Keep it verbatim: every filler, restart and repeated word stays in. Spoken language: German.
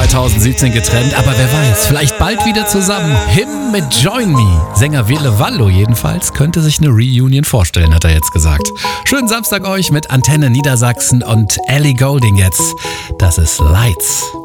zweitausendsiebzehn getrennt, aber wer weiß, vielleicht bald wieder zusammen. Him mit Join Me. Sänger Wille Wallo jedenfalls könnte sich eine Reunion vorstellen, hat er jetzt gesagt. Schönen Samstag euch mit Antenne Niedersachsen und Ellie Goulding jetzt. Das ist Lights.